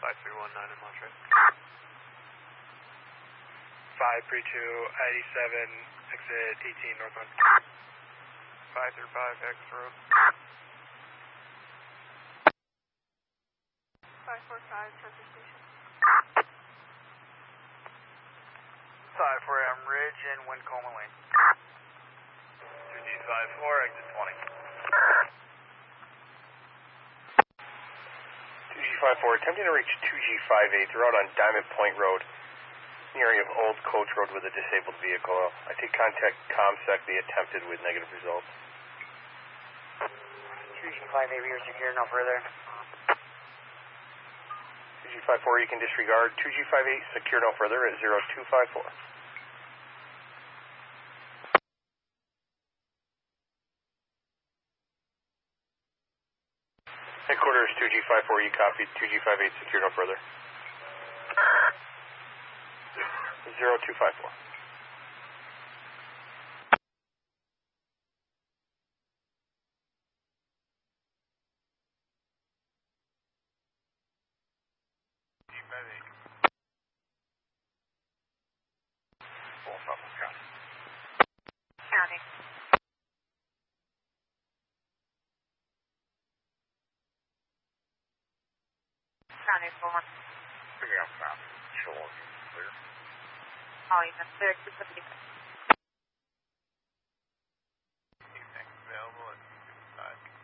5319 in Montreal. 532 87, exit 18 northbound. 535 X road. 545 Chester Station. 54M Ridge and Wincoma Lane. 2G54, exit 20. 2G54, attempting to reach 2G58. They're out on Diamond Point Road, in the area of Old Coach Road with a disabled vehicle. I take contact ComSec, they attempted with negative results. 2G58, we are secure no further. 2G54, you can disregard. 2G58, secure no further at 0254. Headquarters 2G54, you copied. 2G58, secure no further. 0254. County. County 4. Figure out south. Sure. Clear. Calling the 6 Pacific.